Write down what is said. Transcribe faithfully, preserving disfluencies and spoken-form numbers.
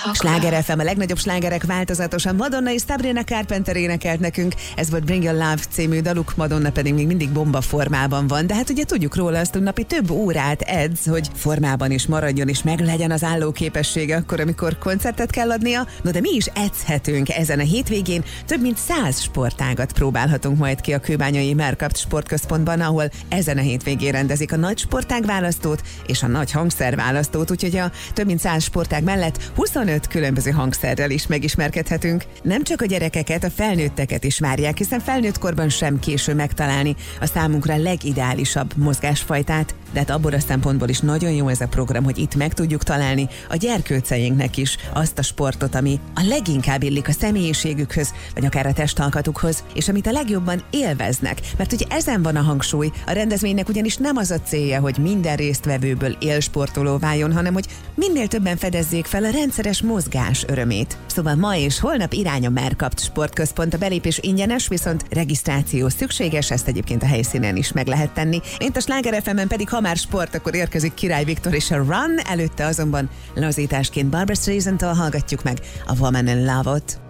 Sláger ef em, a legnagyobb slágerek változatosan. Madonna és Sabrina Carpenter énekelt nekünk. Ez volt Bring Your Love című daluk, Madonna pedig még mindig bomba formában van. De hát ugye tudjuk róla azt, hogy napi több órát edz, hogy formában is maradjon és meg legyen az állóképessége akkor, amikor koncertet kell adnia. No, de mi is edzhetünk ezen a hétvégén. Több mint száz sportágat próbálhatunk majd ki a Kőbányai Mercapt Sportközpontban, ahol ezen a hétvégén rendezik a nagy sportágválasztót és a nagy hangszerválasztót, úgyhogy a több mint száz sportág mellett huszonöt különböző hangszerrel is megismerkedhetünk. Nem csak a gyerekeket, a felnőtteket is várják, hiszen felnőtt korban sem késő megtalálni a számunkra legideálisabb mozgásfajtát, de hát abból a szempontból is nagyon jó ez a program, hogy itt meg tudjuk találni a gyerkőceinknek is azt a sportot, ami a leginkább illik a személyiségükhöz, vagy akár a testalkatukhoz, és amit a legjobban élveznek. Mert ugye ezen van a hangsúly, a rendezvénynek ugyanis nem az a célja, hogy minden résztvevőből élsportoló váljon, hanem hogy minél többen fedezzék fel a rendszeres mozgás örömét. Szóval ma és holnap irány a Mercapt Sportközpont, a belépés ingyenes, viszont regisztráció szükséges, ezt egyébként a helyszínen is meg lehet tenni. Mint a Sláger ef emen pedig, ha már sport, akkor érkezik Király Viktor és a Run, előtte azonban lazításként Barbra Streisandtól hallgatjuk meg a Woman in Love-ot.